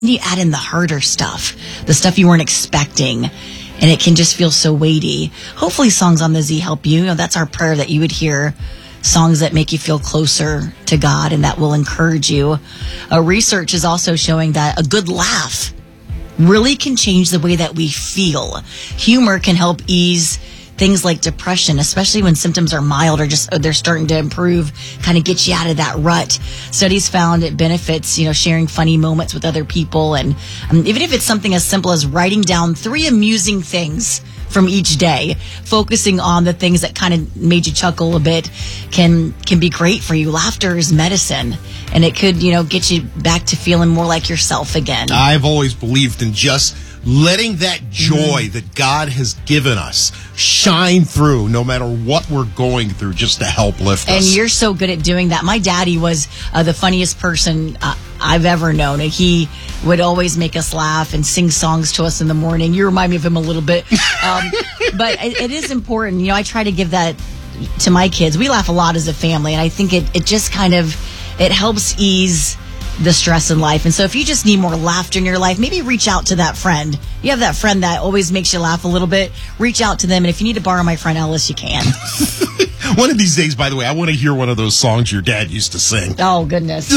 You add in the harder stuff, the stuff you weren't expecting, and it can just feel so weighty. Hopefully Songs on the Z help you. That's our prayer, that you would hear songs that make you feel closer to God and that will encourage you. Research is also showing that a good laugh really can change the way that we feel. Humor can help ease things like depression, especially when symptoms are mild or just they're starting to improve, kind of get you out of that rut. Studies found it benefits, sharing funny moments with other people. And even if it's something as simple as writing down 3 amusing things from each day, focusing on the things that kind of made you chuckle a bit can be great for you. Laughter is medicine, and it could, get you back to feeling more like yourself again. I've always believed in just letting that joy that God has given us shine through no matter what we're going through, just to help lift us. And you're so good at doing that. My daddy was the funniest person I've ever known. And he would always make us laugh and sing songs to us in the morning. You remind me of him a little bit. But it is important. I try to give that to my kids. We laugh a lot as a family, and I think it just kind of, it helps ease the stress in life. And so if you just need more laughter in your life, maybe reach out to that friend. You have that friend that always makes you laugh a little bit. Reach out to them. And if you need to borrow my friend Ellis, you can. One of these days, by the way, I want to hear one of those songs your dad used to sing. Oh, goodness.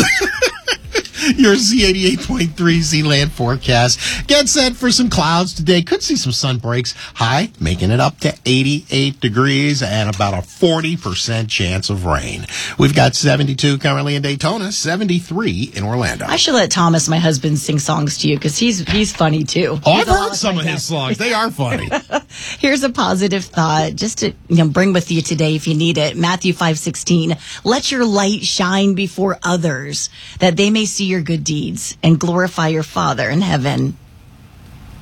Your Z88.3 Z-Land forecast. Get set for some clouds today. Could see some sun breaks. High, making it up to 88 degrees and about a 40% chance of rain. We've got 72 currently in Daytona, 73 in Orlando. I should let Thomas, my husband, sing songs to you because he's funny too. Oh, I've heard some of his songs. They are funny. Here's a positive thought just to bring with you today if you need it. Matthew 5:16. Let your light shine before others, that they may see your good deeds and glorify your Father in heaven.